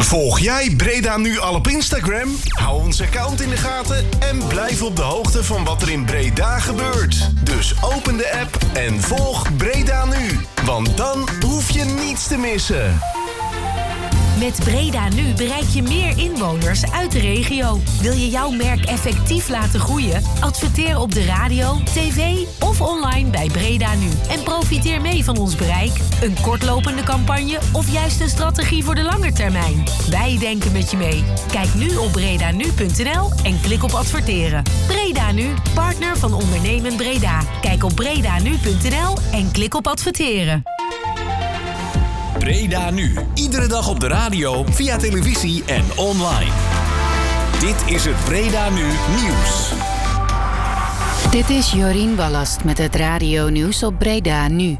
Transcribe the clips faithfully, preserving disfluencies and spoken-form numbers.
Volg jij Breda Nu al op Instagram? Hou ons account in de gaten en blijf op de hoogte van wat er in Breda gebeurt. Dus open de app en volg Breda Nu. Want dan hoef je niets te missen. Met Breda Nu bereik je meer inwoners uit de regio. Wil je jouw merk effectief laten groeien? Adverteer op de radio, tv of online bij Breda Nu. En profiteer mee van ons bereik. Een kortlopende campagne of juist een strategie voor de lange termijn. Wij denken met je mee. Kijk nu op bredanu punt n l en klik op adverteren. Breda Nu, partner van Ondernemen Breda. Kijk op bredanu punt n l en klik op adverteren. Breda Nu. Iedere dag op de radio, via televisie en online. Dit is het Breda Nu Nieuws. Dit is Jorien Ballast met het radio nieuws op Breda Nu.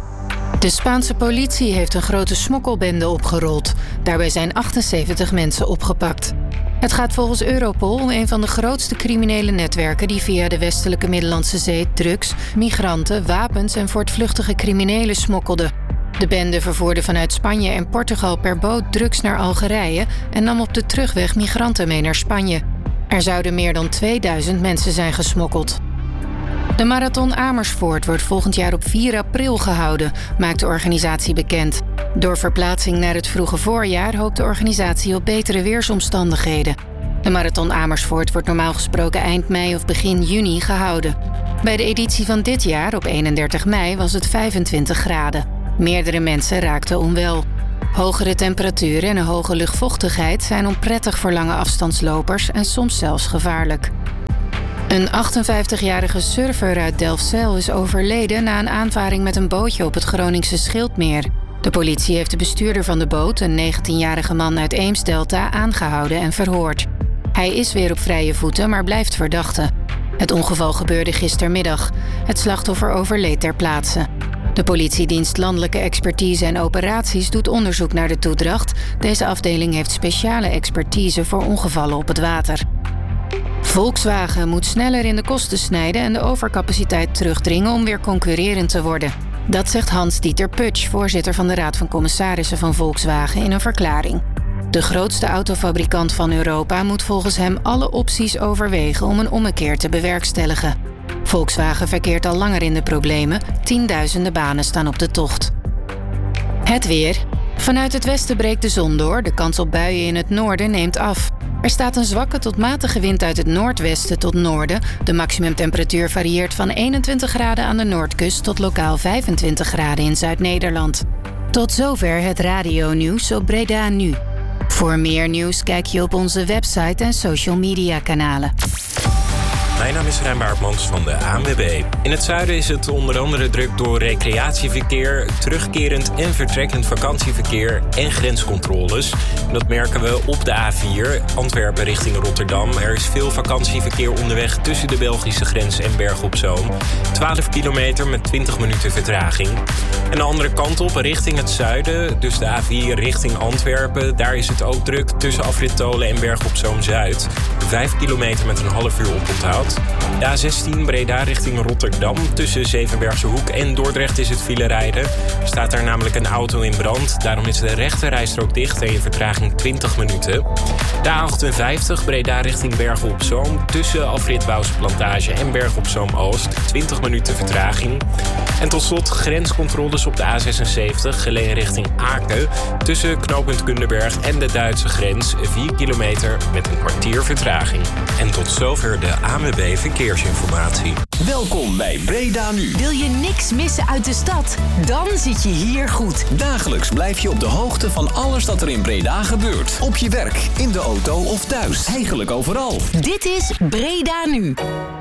De Spaanse politie heeft een grote smokkelbende opgerold. Daarbij zijn achtenzeventig mensen opgepakt. Het gaat volgens Europol om een van de grootste criminele netwerken die via de westelijke Middellandse Zee drugs, migranten, wapens en voortvluchtige criminelen smokkelden. De bende vervoerde vanuit Spanje en Portugal per boot drugs naar Algerije en nam op de terugweg migranten mee naar Spanje. Er zouden meer dan tweeduizend mensen zijn gesmokkeld. De Marathon Amersfoort wordt volgend jaar op vier april gehouden, maakt de organisatie bekend. Door verplaatsing naar het vroege voorjaar hoopt de organisatie op betere weersomstandigheden. De Marathon Amersfoort wordt normaal gesproken eind mei of begin juni gehouden. Bij de editie van dit jaar, op eenendertig mei, was het vijfentwintig graden. Meerdere mensen raakten onwel. Hogere temperaturen en een hoge luchtvochtigheid zijn onprettig voor lange afstandslopers en soms zelfs gevaarlijk. Een achtenvijftigjarige surfer uit Delfzijl is overleden na een aanvaring met een bootje op het Groningse Schildmeer. De politie heeft de bestuurder van de boot, een negentienjarige man uit Eemsdelta, aangehouden en verhoord. Hij is weer op vrije voeten, maar blijft verdachte. Het ongeval gebeurde gistermiddag. Het slachtoffer overleed ter plaatse. De politiedienst Landelijke Expertise en Operaties doet onderzoek naar de toedracht. Deze afdeling heeft speciale expertise voor ongevallen op het water. Volkswagen moet sneller in de kosten snijden en de overcapaciteit terugdringen om weer concurrerend te worden. Dat zegt Hans-Dieter Putsch, voorzitter van de Raad van Commissarissen van Volkswagen, in een verklaring. De grootste autofabrikant van Europa moet volgens hem alle opties overwegen om een ommekeer te bewerkstelligen. Volkswagen verkeert al langer in de problemen. Tienduizenden banen staan op de tocht. Het weer. Vanuit het westen breekt de zon door. De kans op buien in het noorden neemt af. Er staat een zwakke tot matige wind uit het noordwesten tot noorden. De maximumtemperatuur varieert van eenentwintig graden aan de noordkust tot lokaal vijfentwintig graden in Zuid-Nederland. Tot zover het radio-nieuws op Breda Nu. Voor meer nieuws kijk je op onze website en social media kanalen. Mijn naam is Rijn Baartmans van de A N W B. In het zuiden is het onder andere druk door recreatieverkeer, terugkerend en vertrekkend vakantieverkeer en grenscontroles. En dat merken we op de A vier, Antwerpen richting Rotterdam. Er is veel vakantieverkeer onderweg tussen de Belgische grens en Bergen op Zoom. twaalf kilometer met twintig minuten vertraging. En de andere kant op, richting het zuiden, dus de A vier richting Antwerpen. Daar is het ook druk tussen Afrit Tolen en Bergen op Zoom Zuid. vijf kilometer met een half uur oponthoud. De A zestien Breda richting Rotterdam. Tussen Zevenbergse Hoek en Dordrecht is het file rijden. Er staat daar namelijk een auto in brand. Daarom is de rechte rijstrook dicht en je vertraging twintig minuten. De A achtenvijftig Breda richting Bergen op Zoom. Tussen Afrit Wouwse Plantage en Bergen op Zoom Oost. twintig minuten vertraging. En tot slot grenscontroles op de A zesenzeventig. Geleen richting Aken. Tussen knooppunt Kunderberg en de Duitse grens. vier kilometer met een kwartier vertraging. En tot zover de A N W B Verkeersinformatie. Welkom bij Breda Nu. Wil je niks missen uit de stad? Dan zit je hier goed. Dagelijks blijf je op de hoogte van alles dat er in Breda gebeurt. Op je werk, in de auto of thuis. Eigenlijk overal. Dit is Breda Nu.